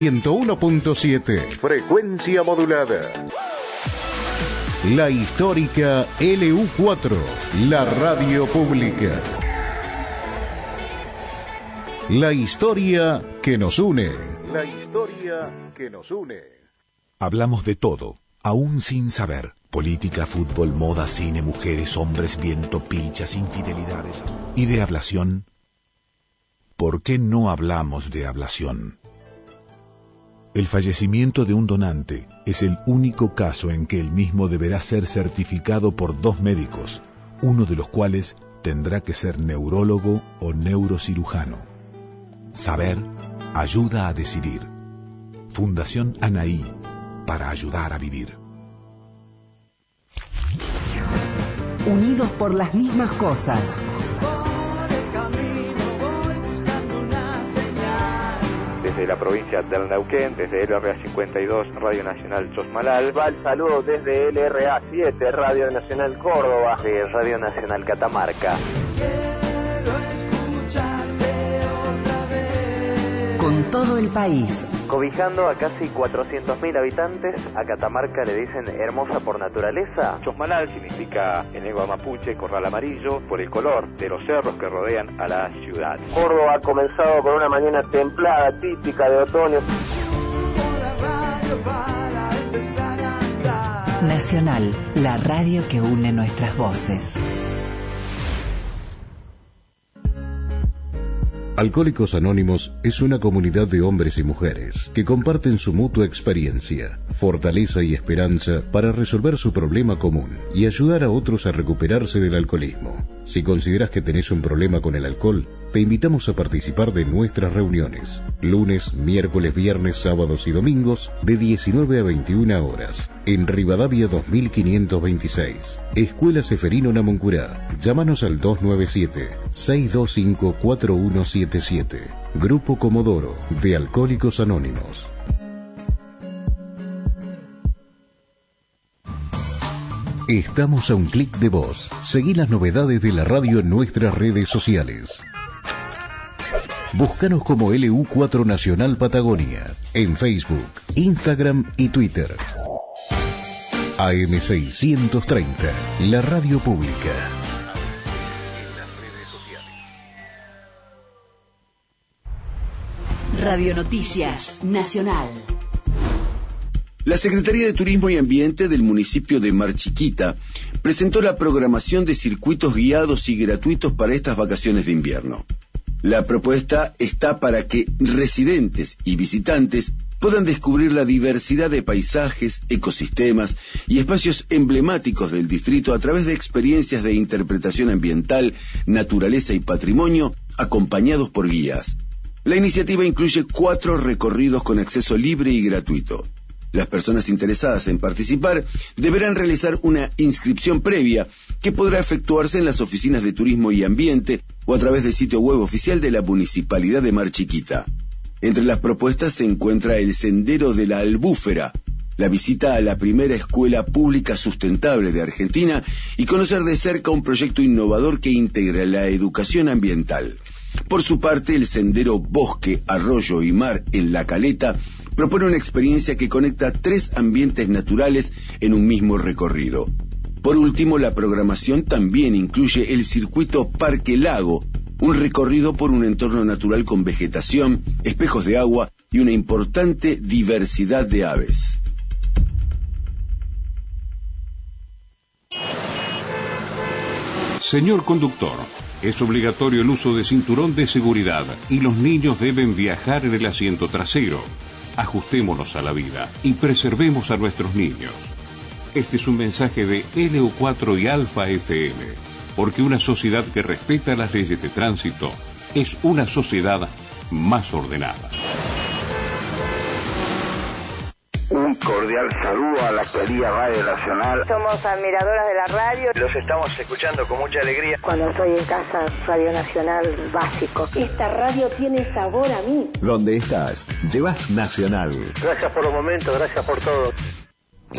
101.7, frecuencia modulada. La histórica LU4, la radio pública. La historia que nos une. La historia que nos une. Hablamos de todo, aún sin saber. Política, fútbol, moda, cine, mujeres, hombres, viento, pilchas, infidelidades. ¿Y de ablación? ¿Por qué no hablamos de ablación? El fallecimiento de un donante es el único caso en que el mismo deberá ser certificado por 2 médicos, uno de los cuales tendrá que ser neurólogo o neurocirujano. Saber ayuda a decidir. Fundación Anaí, para ayudar a vivir. Unidos por las mismas cosas. Desde la provincia del Neuquén, desde LRA 52, Radio Nacional Chosmalal. Saludos desde LRA 7, Radio Nacional Córdoba. De Radio Nacional Catamarca. Con todo el país. Cobijando a casi 400.000 habitantes, a Catamarca le dicen hermosa por naturaleza. Chosmalal significa en lengua mapuche corral amarillo por el color de los cerros que rodean a la ciudad. Córdoba ha comenzado con una mañana templada, típica de otoño. Nacional, la radio que une nuestras voces. Alcohólicos Anónimos es una comunidad de hombres y mujeres que comparten su mutua experiencia, fortaleza y esperanza para resolver su problema común y ayudar a otros a recuperarse del alcoholismo. Si consideras que tenés un problema con el alcohol, te invitamos a participar de nuestras reuniones, lunes, miércoles, viernes, sábados y domingos, de 19 a 21 horas, en Rivadavia 2526, Escuela Seferino Namuncurá. Llámanos al 297-625-4177. Grupo Comodoro, de Alcohólicos Anónimos. Estamos a un clic de vos. Seguí las novedades de la radio en nuestras redes sociales. Búscanos como LU4 Nacional Patagonia en Facebook, Instagram y Twitter. AM630, la radio pública. Radio Noticias Nacional. La Secretaría de Turismo y Ambiente del municipio de Mar Chiquita presentó la programación de circuitos guiados y gratuitos para estas vacaciones de invierno. La propuesta está para que residentes y visitantes puedan descubrir la diversidad de paisajes, ecosistemas y espacios emblemáticos del distrito a través de experiencias de interpretación ambiental, naturaleza y patrimonio, acompañados por guías. La iniciativa incluye 4 recorridos con acceso libre y gratuito. Las personas interesadas en participar deberán realizar una inscripción previa que podrá efectuarse en las oficinas de Turismo y Ambiente o a través del sitio web oficial de la Municipalidad de Mar Chiquita. Entre las propuestas se encuentra el Sendero de la Albúfera, la visita a la primera escuela pública sustentable de Argentina y conocer de cerca un proyecto innovador que integra la educación ambiental. Por su parte, el Sendero Bosque, Arroyo y Mar en La Caleta propone una experiencia que conecta 3 ambientes naturales en un mismo recorrido. Por último, la programación también incluye el circuito Parque Lago, un recorrido por un entorno natural con vegetación, espejos de agua y una importante diversidad de aves. Señor conductor, es obligatorio el uso de cinturón de seguridad y los niños deben viajar en el asiento trasero. Ajustémonos a la vida y preservemos a nuestros niños. Este es un mensaje de LU4 y Alfa FM, porque una sociedad que respeta las leyes de tránsito es una sociedad más ordenada. Un cordial saludo a la querida Radio Nacional. Somos admiradoras de la radio. Los estamos escuchando con mucha alegría. Cuando estoy en casa, Radio Nacional básico. Esta radio tiene sabor a mí. ¿Dónde estás? Llevas Nacional. Gracias por los momentos, gracias por todo.